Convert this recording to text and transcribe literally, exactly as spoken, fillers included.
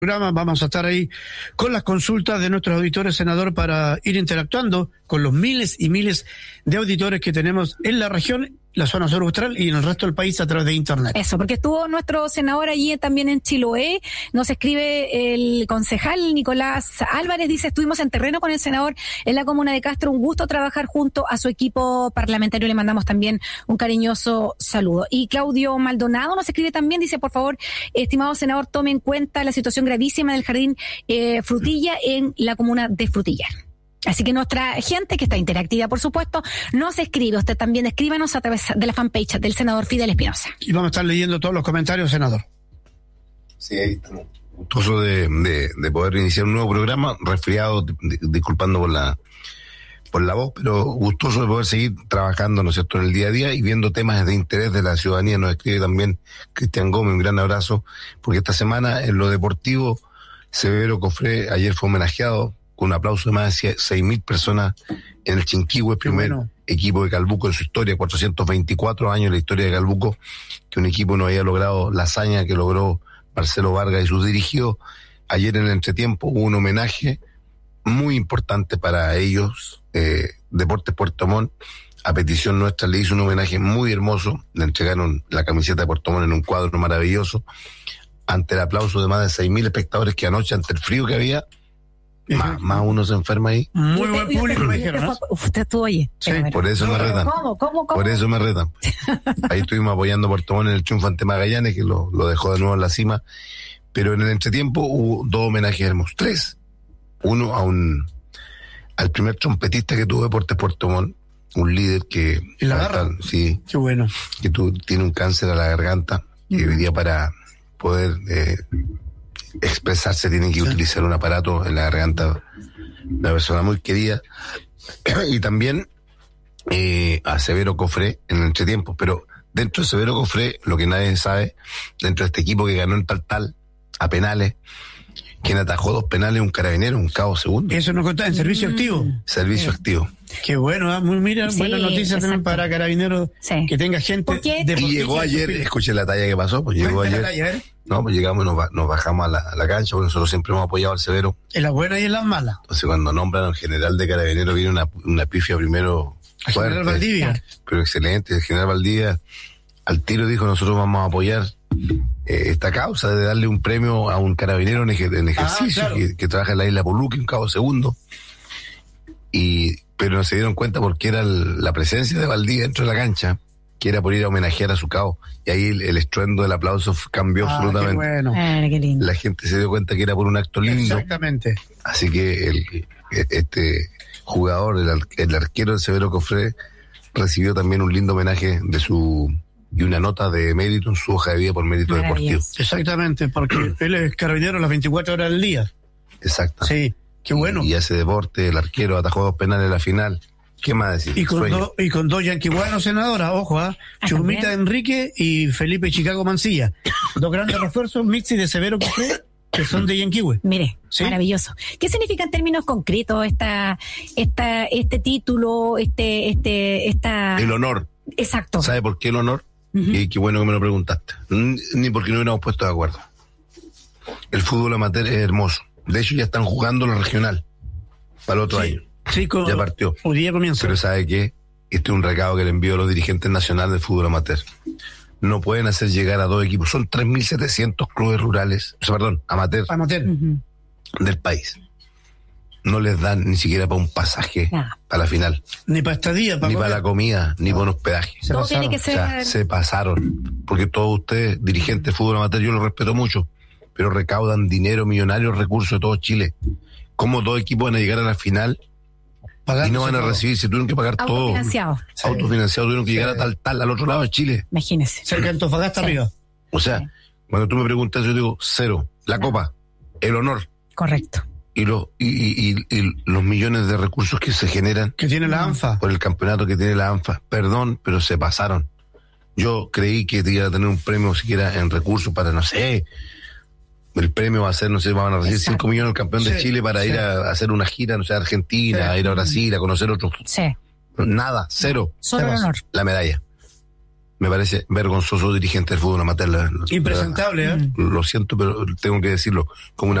programa vamos a estar ahí con las consultas de nuestros auditores, senador, para ir interactuando con los miles y miles de auditores que tenemos en la región, la zona sur austral y en el resto del país a través de internet. Eso, porque estuvo nuestro senador allí también en Chiloé. Nos escribe el concejal Nicolás Álvarez, dice: estuvimos en terreno con el senador en la comuna de Castro, un gusto trabajar junto a su equipo parlamentario, le mandamos también un cariñoso saludo. Y Claudio Maldonado nos escribe también, dice: por favor, estimado senador, tome en cuenta la situación gravísima del jardín eh, Frutilla en la comuna de Frutillar. Así que nuestra gente, que está interactiva, por supuesto, nos escribe. Usted también escríbanos a través de la fanpage del senador Fidel Espinosa. Y vamos a estar leyendo todos los comentarios, senador. Sí, ahí estamos. Gustoso de, de, de poder iniciar un nuevo programa, resfriado, de, de, disculpando por la por la voz, pero gustoso de poder seguir trabajando, ¿no es cierto?, en el día a día y viendo temas de interés de la ciudadanía. Nos escribe también Cristian Gómez, un gran abrazo, porque esta semana en lo deportivo, Severo Cofré ayer fue homenajeado con un aplauso de más de seis mil personas en el Chinquihue, primer bueno. equipo de Calbuco en su historia, cuatrocientos veinticuatro años en la historia de Calbuco, que un equipo no había logrado la hazaña que logró Marcelo Vargas y sus dirigidos. Ayer en el entretiempo hubo un homenaje muy importante para ellos, eh, Deportes Puerto Montt, a petición nuestra, le hizo un homenaje muy hermoso, le entregaron la camiseta de Puerto Montt en un cuadro maravilloso, ante el aplauso de más de seis mil espectadores que anoche, ante el frío que había, Más, más uno se enferma ahí. Muy buen público, me dijeron, ¿no? Usted estuvo allí. Sí, por eso me retan. ¿Cómo, cómo, cómo? Por eso me retan. Ahí estuvimos apoyando a Puerto Montt en el triunfo ante Magallanes, que lo, lo dejó de nuevo en la cima. Pero en el entretiempo hubo dos homenajes hermosos. Tres. Uno a un al primer trompetista que tuvo Deportes Puerto Montt, un líder que... ¿En la garra? Sí. Qué bueno. Que tu, tiene un cáncer a la garganta, que mm. hoy día para poder... Eh, expresarse tienen que sí. utilizar un aparato en la garganta, una persona muy querida. Y también eh, a Severo Cofré en el entretiempo, pero dentro de Severo Cofré, lo que nadie sabe, dentro de este equipo que ganó en tal tal a penales, quien atajó dos penales, un carabinero, un cabo segundo. Eso nos contaba en servicio mm. activo. Servicio sí. activo. Qué bueno, ¿eh? Muy, mira, sí, buenas noticias exacto. también para Carabineros, sí. que tenga gente. De y llegó ayer, escuché la talla que pasó, pues llegó ayer. Talla, ¿eh? No, pues llegamos y nos, nos bajamos a la, a la cancha, porque nosotros siempre hemos apoyado al Severo. En las buenas y en las malas. Entonces cuando nombran al general de Carabineros viene una, una pifia primero al fuerte, general Valdivia. Pero excelente, el general Valdivia al tiro dijo: nosotros vamos a apoyar eh, esta causa de darle un premio a un carabinero en, ejer, en ejercicio, ah, claro. que, que trabaja en la isla Poluque, un cabo segundo. Y pero no se dieron cuenta porque era el, la presencia de Valdivia dentro de la cancha, que era por ir a homenajear a su cabo. Y ahí el, el estruendo del aplauso cambió ah, absolutamente. Qué bueno. Ah, qué lindo. La gente se dio cuenta que era por un acto lindo. Exactamente. Así que el, este jugador, el, el arquero de Severo Cofré, recibió también un lindo homenaje de su y una nota de mérito en su hoja de vida por mérito deportivo. Exactamente, porque él es carabinero las veinticuatro horas del día. Exacto. Sí. Qué bueno. Y, y hace deporte, el arquero atajó dos penales en la final. ¿Qué más decir? Y con, do, y con dos yanquibuanos senadora, ojo, ¿ah? ¿eh? Chumita también. Enrique y Felipe Chicago Mancilla. Dos grandes refuerzos, Mixi de Severo Cofré, que son de Yanquihue. Mire, ¿sí? Maravilloso. ¿Qué significa en términos concretos esta, esta, este título, este, este, esta... El honor. Exacto. ¿Sabe por qué el honor? Uh-huh. Y qué bueno que me lo preguntaste. Ni porque no hubiéramos puesto de acuerdo. El fútbol amateur es hermoso. De hecho, ya están jugando la regional para el otro sí, año. Sí, con, ya partió. Hoy día comienza. Pero ¿sabe qué? Este es un recado que le envío a los dirigentes nacionales del fútbol amateur. No pueden hacer llegar a dos equipos. Son tres mil setecientos clubes rurales, o sea, perdón, amateur, amateur. Uh-huh. del país. No les dan ni siquiera para un pasaje nah. a la final. Ni para estadía, para ni comer. para la comida, ni no. para un hospedaje. Se Todo tiene que ser... O sea, se pasaron. Porque todos ustedes, dirigentes de fútbol amateur, yo los respeto mucho, pero recaudan dinero, millonarios, recursos de todo Chile. ¿Cómo dos equipos van a llegar a la final Pagando y no van a recibir? Si tuvieron que pagar todo. Autofinanciado. Sí. Autofinanciado, tuvieron que sí. llegar a tal, tal, al otro lado de Chile. Imagínese. Cerca de Antofagasta sí. arriba. O sea, sí. cuando tú me preguntas, yo digo, cero. La no. copa, el honor. Correcto. Y, lo, y, y, y, y los millones de recursos que se generan. Que tiene la ANFA. Por el campeonato que tiene la ANFA. Perdón, pero se pasaron. Yo creí que iba a tener un premio siquiera en recursos para, no sé... El premio va a ser, no sé, van a recibir cinco millones al campeón sí, de Chile para sí. ir a, a hacer una gira, no sé, a Argentina, sí. a ir a Brasil, a conocer otros. Sí. Nada, cero. Solo el honor. La medalla. me parece vergonzoso dirigente del fútbol amateur. La, la, Impresentable, ¿eh? Lo siento, pero tengo que decirlo, como una